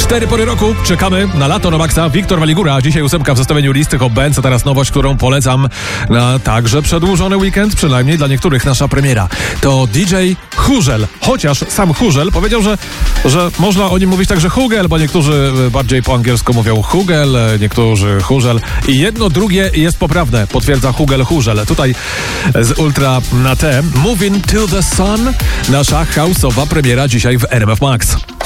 4 pory roku, czekamy na lato na maksa. Wiktor Waligura, dzisiaj 8 w zestawieniu listy Hot Bands, a teraz nowość, którą polecam na także przedłużony weekend, przynajmniej dla niektórych nasza premiera. To DJ Hurzel, chociaż sam Hurzel powiedział, że można o nim mówić także Hugel, bo niektórzy bardziej po angielsku mówią Hugel, niektórzy Hurzel i jedno drugie jest poprawne, potwierdza Hurzel. Tutaj z Ultra na T, Moving to the Sun, nasza house'owa premiera dzisiaj w RMF Max.